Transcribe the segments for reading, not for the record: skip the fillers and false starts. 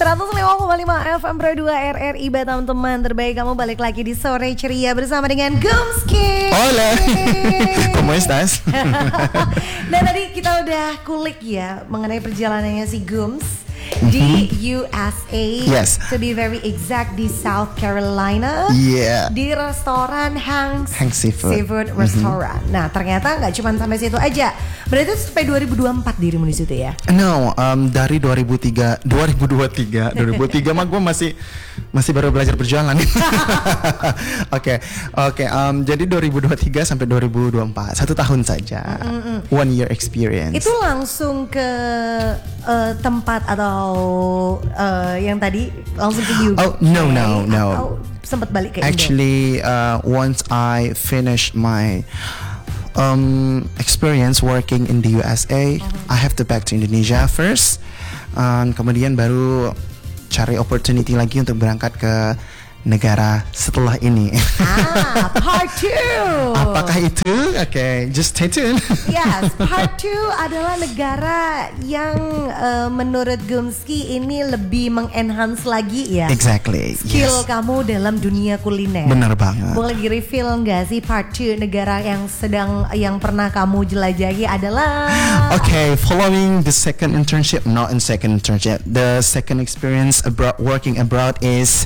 105,5 FM Pro 2 RRI Batam, teman terbaik. Kamu balik lagi di Sore Ceria bersama dengan Gumski. Hola, ¿cómo estás? Nah, tadi kita udah kulik ya mengenai perjalanannya si Gums di USA. Yes. To be very exact, di South Carolina. Yeah. Di restoran Hank's Seafood Restaurant. Nah, ternyata nggak cuma sampai situ aja. Berarti sampai 2024 dirimu di situ ya? No, dari 2023 mah gue masih baru belajar berjalan. Oke. Jadi 2023 sampai 2024, 1 tahun saja. 1 year experience. Itu langsung ke tempat atau yang tadi langsung ke UK? Oh, no. Atau sempat balik ke Indo? Actually, once I finished my experience working in the USA, I have to back to Indonesia first. Kemudian baru cari opportunity lagi untuk berangkat ke negara setelah ini. Part 2. Apakah itu? Oke, just stay tuned. Yes, part 2 adalah negara yang menurut Gumski ini lebih mengenhance lagi ya. Exactly. Skill Yes. kamu dalam dunia kuliner. Benar banget. Boleh di-reveal nggak sih part 2 negara yang pernah kamu jelajahi adalah? Okay, following the second internship, the second experience working abroad is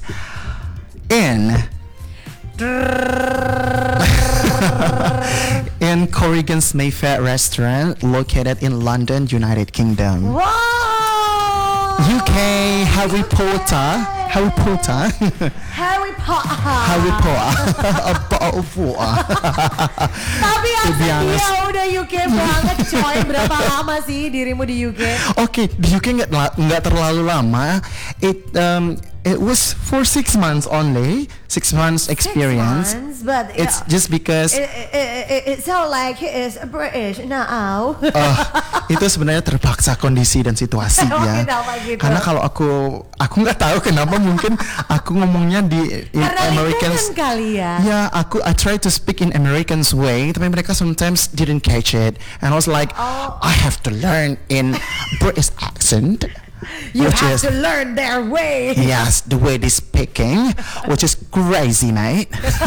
in Corrigan's Mayfair restaurant located in London, United Kingdom. Wow! UK, Harry Potter. Tapi asal dia udah UK banget coy. Berapa lama sih dirimu di UK? Okay, di UK nggak terlalu lama. It was for 6 months only. 6 months experience. 6 months, but it's just because it sounds like he is British now. itu sebenarnya terpaksa kondisi dan situasi ya. Kenapa gitu? Karena kalau aku nggak tahu kenapa, mungkin aku ngomongnya in Americans kali ya. Yeah, I try to speak in Americans way, tapi mereka sometimes didn't catch it, and I was like, I have to learn in British accent. You have to learn their way. Yes, the way they speaking, which is crazy, mate.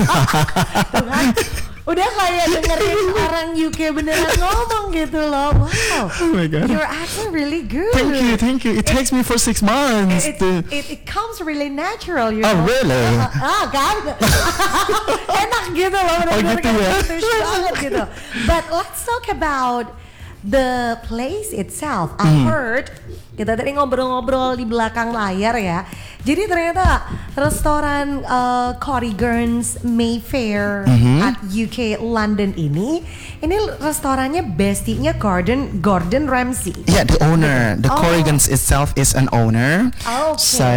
Udah kayak dengerin orang UK beneran ngomong gitu loh. Wow, Oh my God. your accent really good. Thank you. It takes me for 6 months. It comes really natural, you know. Oh, really? Kan? Enak gitu loh, bener-bener gitu ya? British banget gitu. But let's talk about the place itself. I heard, kita tadi ngobrol-ngobrol di belakang layar ya. Jadi ternyata restoran Corrigan's Mayfair at UK London ini restorannya bestinya Gordon Ramsay. Yeah, the owner. The Corrigan's itself is an owner. Okay. So,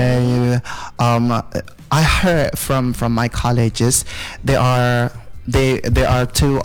I heard from my colleges, there are two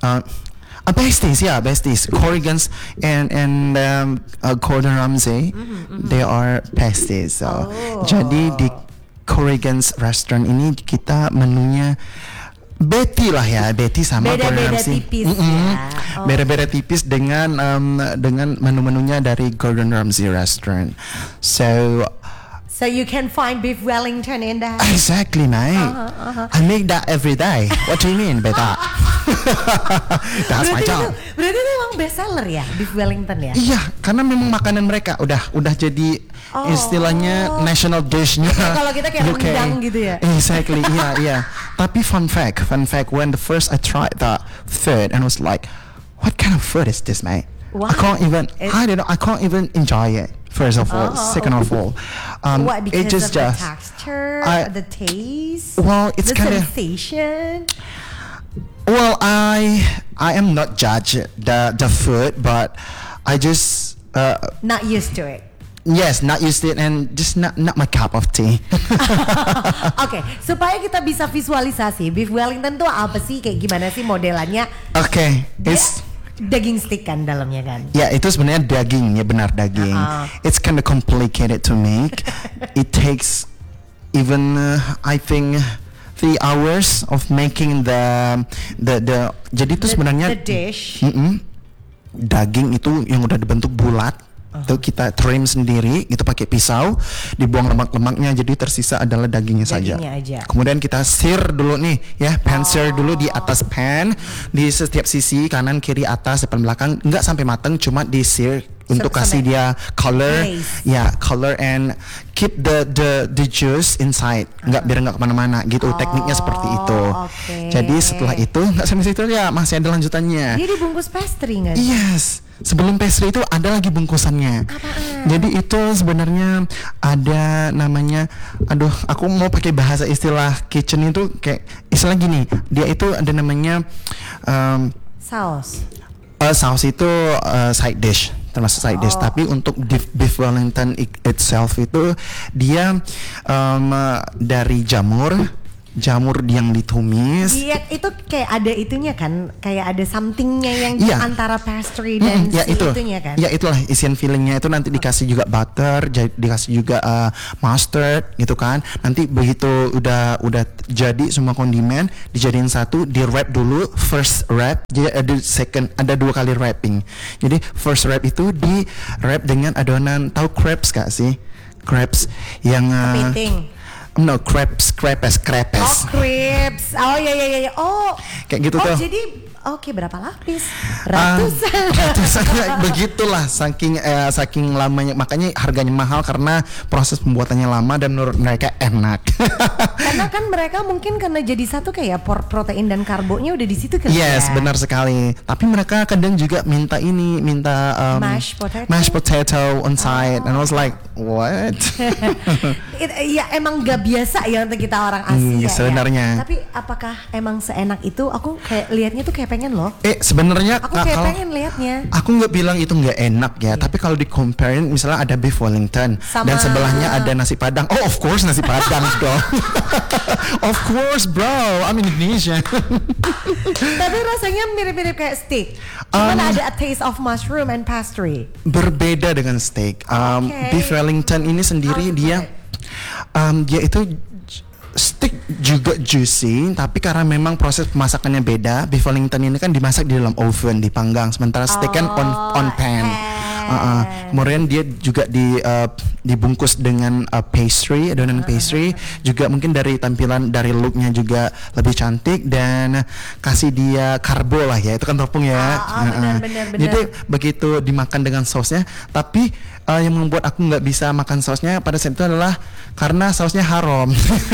besties. Corrigan's and Gordon Ramsay, they are besties. So, jadi di Corrigan's restaurant ini kita menunya Betty sama Gordon Ramsay. Tipis ya. Beda-beda tipis dengan menu-menunya dari Gordon Ramsay restaurant. So you can find beef Wellington in that. Exactly, mate. I make that every day. What do you mean by that? That's my job. Berarti itu emang best seller ya, beef Wellington ya? Iya, karena memang makanan mereka udah jadi istilahnya national dish-nya. Kalau kita kayak UK. rendang gitu ya. Exactly, iya. Tapi fun fact, when the first I tried that food and was like, what kind of food is this, mate? Why? I can't even enjoy it. First of all, second of all, what, because it just of the texture, the taste, well, it's the kind of sensation. Well, I am not judge the food, but I just not used to it. Yes, not used to it, and just not my cup of tea. Oke, supaya kita bisa visualisasi beef Wellington tuh apa sih, kayak gimana sih modelannya? Okay, it's daging stick kan dalamnya kan? Ya, itu sebenarnya daging, ya benar daging. It's kind of complicated to make. It takes even I think 3 hours of making the jadi itu sebenarnya the dish. Daging itu yang udah dibentuk bulat. Itu kita trim sendiri, itu pakai pisau, dibuang lemak-lemaknya, jadi tersisa adalah dagingnya saja. Aja. Kemudian kita sear dulu nih, ya, pan sear dulu di atas pan, di setiap sisi, kanan, kiri, atas, depan, belakang, nggak sampai matang, cuma di sear untuk kasih dia color, color and keep the juice inside, biar nggak kemana-mana gitu. Tekniknya seperti itu. Jadi setelah itu nggak sampai situ ya, masih ada lanjutannya. Dia dibungkus pastry nggak? Yes, sebelum pastry itu ada lagi bungkusannya. Apaan? Jadi itu sebenarnya ada namanya, aku mau pakai bahasa istilah kitchen itu kayak istilah gini. Dia itu ada namanya saus. Saus itu side dish, termasuk side dish. Tapi untuk beef Wellington itself itu dia dari jamur yang ditumis. Iya, itu kayak ada itunya kan, kayak ada somethingnya yang antara pastry dan itunya kan. Ya itulah isian fillingnya itu, nanti dikasih juga butter, dikasih juga mustard gitu kan. Nanti begitu udah jadi semua kondimen dijadiin satu, di wrap dulu, first wrap, jadi ada 2 kali wrapping. Jadi first wrap itu di wrap dengan adonan, tahu crepes gak sih? Crepes yang kepiting. No, crepes. Oh, crepes. Oh, ya. Oh. Kayak gitu tuh. Jadi berapa lapis? Ratusan. Begitulah, saking lamanya, makanya harganya mahal karena proses pembuatannya lama dan menurut mereka enak. Karena kan mereka mungkin karena jadi satu kayak protein dan karbonya udah di situ kan. Yes, benar sekali. Tapi mereka kadang juga minta mashed potato on side, and I was like, what? Ya emang gak biasa ya untuk kita orang Asia sebenarnya. Ya. Tapi apakah emang seenak itu? Aku kayak liatnya tuh kayak pengen loh. Sebenarnya aku kayak pengen liatnya. Aku nggak bilang itu nggak enak ya, tapi kalau di comparein misalnya ada beef Wellington dan sebelahnya ada nasi Padang. Oh, of course nasi Padang dong. Of course, bro. I'm Indonesian. Tapi rasanya mirip-mirip kayak steak. Cuman ada a taste of mushroom and pastry. Berbeda dengan steak. Beef Wellington ini sendiri dia itu steak juga juicy, tapi karena memang proses pemasakannya beda. Beef Wellington ini kan dimasak di dalam oven, dipanggang, sementara steak kan on pan. Kemudian dia juga dibungkus dengan pastry, adonan pastry. Juga mungkin dari tampilan, dari looknya juga lebih cantik, dan kasih dia karbo lah ya, itu kan tepung ya. Benar. Jadi begitu dimakan dengan sausnya, tapi yang membuat aku nggak bisa makan sausnya pada saat itu adalah karena sausnya haram.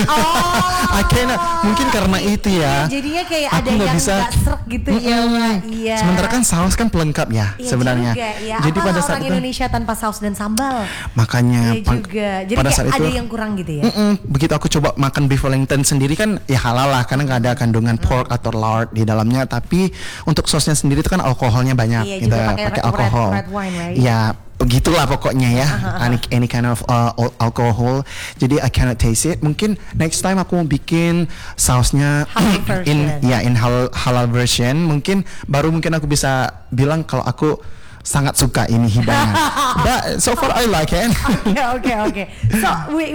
Mungkin karena itu ya. Jadinya kayak aku ada yang nggak serak gitu ya. Iya. Sementara kan saus kan pelengkap ya sebenarnya. Ya. Jadi pada saat orang Indonesia tanpa saus dan sambal. Makanya juga. Jadi pada saat ada itu, yang kurang gitu ya. Begitu aku coba makan beef Wellington sendiri kan ya halal lah, karena nggak ada kandungan pork atau lard di dalamnya. Tapi untuk sausnya sendiri itu kan alkoholnya banyak, gitu, pakai alkohol. Red wine, right? Ya begitulah pokoknya ya. Any kind of alcohol. Jadi I cannot taste it. Mungkin next time aku mau bikin sausnya in halal version. Mungkin aku bisa bilang kalau aku sangat suka ini hidangan. But so far I like it. Okay. So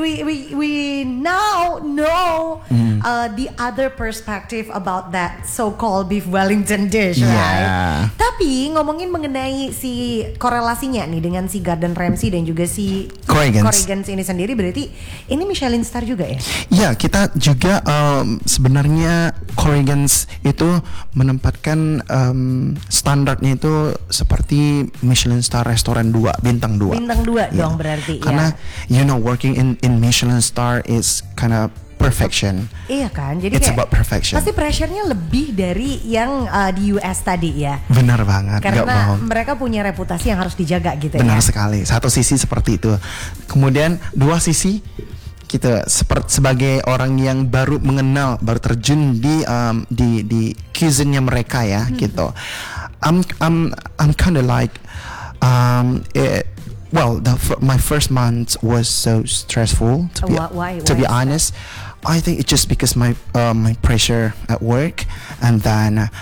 we now know the other perspective about that so-called beef Wellington dish, right? Tapi ngomongin mengenai si korelasinya nih dengan si Gordon Ramsay dan juga si Corrigans ini sendiri, berarti ini Michelin star juga ya? Ya, kita juga sebenarnya Corrigans itu menempatkan standarnya itu seperti Michelin star restoran 2, bintang 2. Bintang 2 dong berarti. Karena working in Michelin star is kind of perfection. Iya kan, jadi it's about perfection. Pasti pressure-nya lebih dari yang di US tadi ya. Benar banget. Karena mereka punya reputasi yang harus dijaga gitu. Benar sekali. Satu sisi seperti itu. Kemudian dua sisi kita sebagai orang yang baru terjun di cuisine-nya mereka ya gitu. I'm kind of like my first month was so stressful to be honest. I think it's just because my pressure at work, and then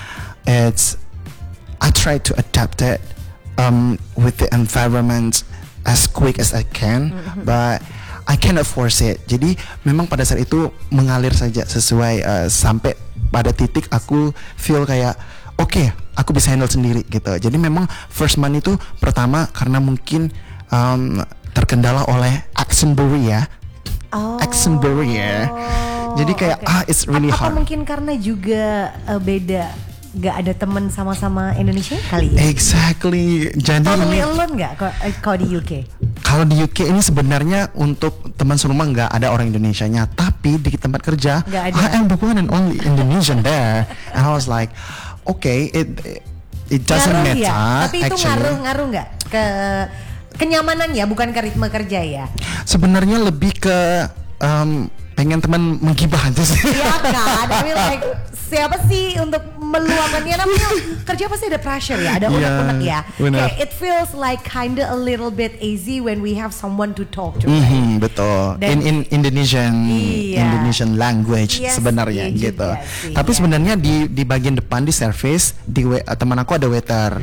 I try to adapt it with the environment as quick as I can, but I cannot force it. Jadi memang pada saat itu mengalir saja sesuai sampai pada titik aku feel kayak oke, aku bisa handle sendiri gitu. Jadi memang first month itu pertama karena mungkin terkendala oleh accent barrier. Accent barrier. Jadi kayak it's really Apa hard. mungkin karena juga beda, gak ada teman sama-sama Indonesia kali ya? Exactly. Jadi Totally ini alone gak kalau di UK? kalau di UK ini sebenarnya untuk teman serumah nggak ada orang Indonesianya, tapi di tempat kerja Nggak ada. I am the one and only Indonesian there, and I was like, okay, it doesn't Ngaruh matter. ya? Tapi itu actually. ngaruh nggak ke kenyamanan ya, bukan ke ritme kerja ya? Sebenarnya lebih ke pengen teman menggibah aja sih. Iya kan? I mean like, siapa sih untuk meluapkannya, namanya kerja pasti ada pressure ya, ada unek-unek ya. benar. Kayak it feels like kinda a little bit easy when we have someone to talk to. Right? Betul. Dan- in Indonesian Iya. Indonesian language Yes, sebenarnya iya gitu. juga sih, Tapi ya. sebenarnya di bagian depan di service teman aku ada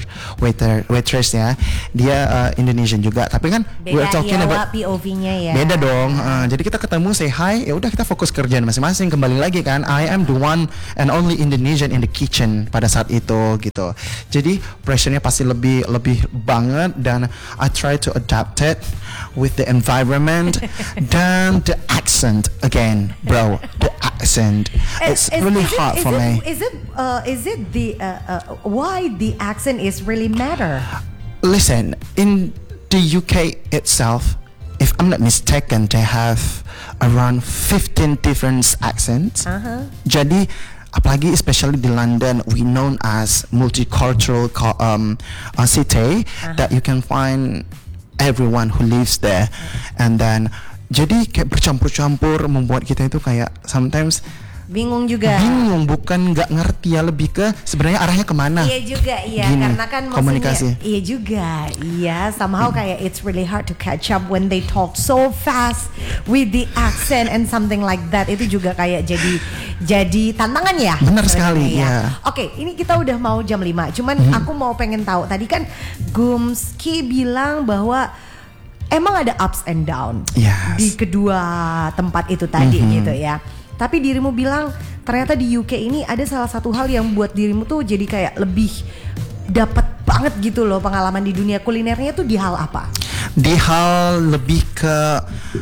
waitress ya. Dia Indonesian juga. Tapi kan we're Beda talking ya, about POV-nya ya. beda dong. Jadi kita ketemu say hi, ya udah kita fokus kerjaan masing-masing. Kembali lagi kan, I am the one and only Indonesian in the kitchen pada saat itu gitu. Jadi pressure-nya pasti lebih banget, dan I try to adapt it with the environment dan the accent again, bro. The accent. It's really hard for me. Is it the why the accent is really matter? Listen, in the UK itself, if I'm not mistaken, they have around 15 different accents. Jadi, apalagi especially di London, we known as multicultural city, that you can find everyone who lives there, and then jadi kayak bercampur-campur membuat kita itu kayak sometimes Bingung juga. bingung, bukan nggak ngerti ya, lebih ke sebenarnya arahnya kemana. Iya juga, iya, Gini, karena kan komunikasi. maksudnya iya juga, iya, somehow kayak it's really hard to catch up when they talk so fast with the accent and something like that. Itu juga kayak jadi tantangan ya. Benar sekali, sebenarnya ya. Oke, ini kita udah mau jam 5. Cuman aku mau pengen tahu, tadi kan Gumski bilang bahwa emang ada ups and down Yes. di kedua tempat itu tadi gitu ya. Tapi dirimu bilang ternyata di UK ini ada salah satu hal yang buat dirimu tuh jadi kayak lebih dapat banget gitu loh pengalaman di dunia kulinernya tuh di hal apa? Di hal lebih ke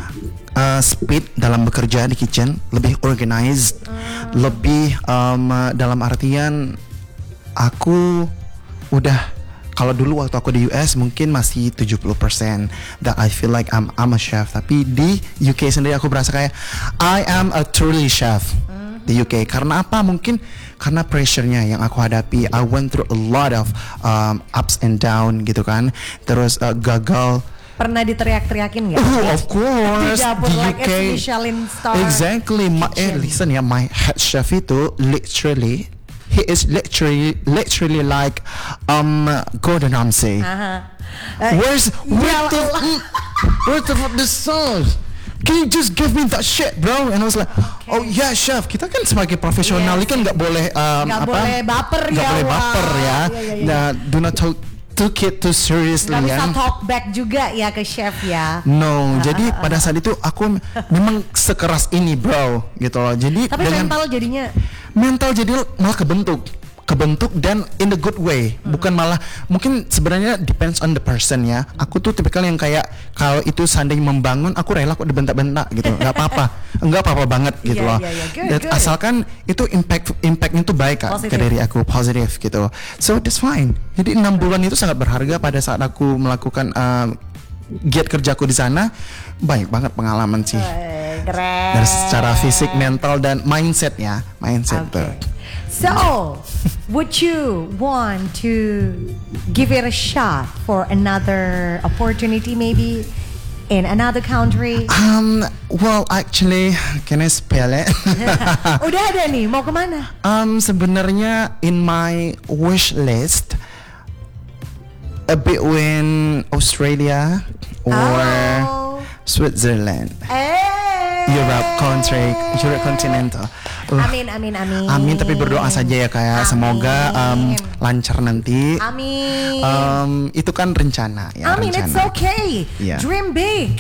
speed dalam bekerja di kitchen, lebih organized, lebih dalam artian aku udah, kalau dulu waktu aku di US mungkin masih 70% that I feel like I'm a chef, tapi di UK sendiri aku berasa kayak I am a truly chef di UK. Karena apa? Mungkin karena pressure-nya yang aku hadapi. I went through a lot of ups and down gitu kan. Terus gagal. Pernah diteriak-teriakin nggak? Oh, of course. Di dapur Di like UK. it's Michelin star. Exactly. kitchen. Listen ya, my head chef itu literally, he is literally like Gordon Ramsay. Where's the sauce? Can you just give me that shit, bro? And I was like, oh yeah, chef. Kita kan sebagai profesional, Yes. kan nggak boleh boleh baper nggak ya, boleh wah. baper ya. Iya. Nah, do not took it too seriously Gak bisa kan. talk back juga ya ke chef ya. No, jadi pada saat itu aku memang sekeras ini, bro, gitu loh. Jadi Tapi mental jadi malah kebentuk dan in the good way, bukan malah, mungkin sebenarnya depends on the person ya. Aku tuh tipikal yang kayak kalau itu seandainya membangun, aku rela kok dibentak-bentak gitu, nggak apa-apa banget gitu Iya, loh. iya, good, Dan good. asalkan itu impactnya tuh baik kan, ke dari aku, positif gitu. So that's fine. Jadi 6 bulan itu sangat berharga pada saat aku melakukan giat kerjaku di sana. Banyak banget pengalaman sih. keren. Dari secara fisik, mental, dan mindset tuh. So, would you want to give it a shot for another opportunity maybe in another country? Well, actually, can I spell it? Udah ada nih, mau kemana? Sebenarnya in my wish list, a between Australia or Switzerland, Europe continental. Amin. Amin, tapi berdoa saja ya kayak semoga lancar nanti. Amin. Itu kan rencana ya. Amin, rencana. it's okay. Yeah. Dream big.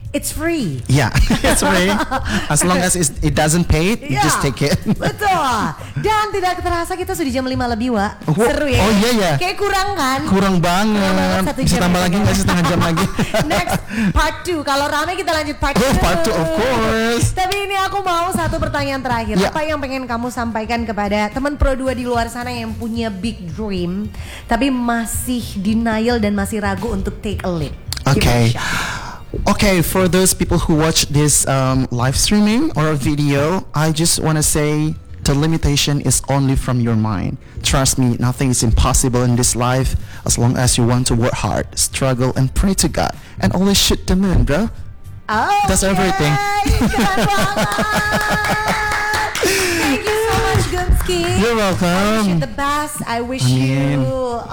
it's free. Yeah, it's free. As long as it doesn't pay, you just take it. Betul. Dan tidak terasa kita sudah jam 5 lebih, Wak. Seru ya? Oh iya ya. Kayak kurang kan? Kurang banget. Bisa tambah lagi nggak sih setengah jam lagi? Next part 2. Kalau rame kita lanjut part 2. Oh, part 2 of course. Tapi ini aku mau satu pertanyaan terakhir. Apa yang pengen kamu sampaikan kepada teman Pro 2 di luar sana yang punya big dream tapi masih denial dan masih ragu untuk take a leap? Okay. Okay, for those people who watch this live streaming or a video, I just want to say the limitation is only from your mind. Trust me, nothing is impossible in this life as long as you want to work hard, struggle, and pray to God. And always shoot the moon, bro. Oh, that's everything. Keren banget. Thank you so much, Gumski. You're welcome. I wish you the best. I wish you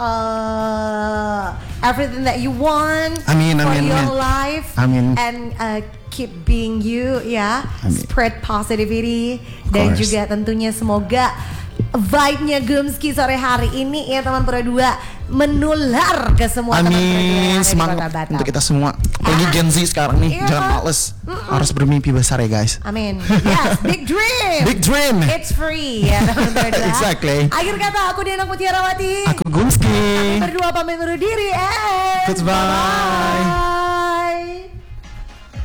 everything that you want for your life. And keep being you, ya. Spread positivity dan juga tentunya semoga vibe-nya Gumski sore hari ini ya teman Pro 2 menular ke semua teman Pro 2 yang ada di Kota Batam. Untuk kita semua. Lagi Gen Z sekarang nih, jangan males. Harus bermimpi besar ya guys. Amin. Yes, big dream. Big dream. It's free ya teman Pro 2. Exactly. Akhir kata aku Diana Mutiarawati. Aku Gumski. Kami berdua pamit undur diri. Goodbye.